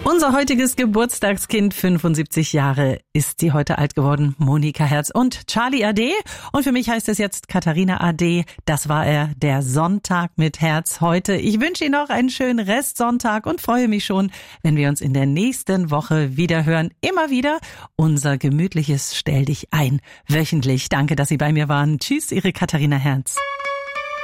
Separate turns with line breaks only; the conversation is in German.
Unser heutiges Geburtstagskind, 75 Jahre, ist sie heute alt geworden, Monika Herz und Charlie AD. Und für mich heißt es jetzt Katharina AD. Das war er, der Sonntag mit Herz heute. Ich wünsche Ihnen noch einen schönen Restsonntag und freue mich schon, wenn wir uns in der nächsten Woche wieder hören. Immer wieder unser gemütliches Stell dich ein, wöchentlich. Danke, dass Sie bei mir waren. Tschüss, Ihre Katharina Herz.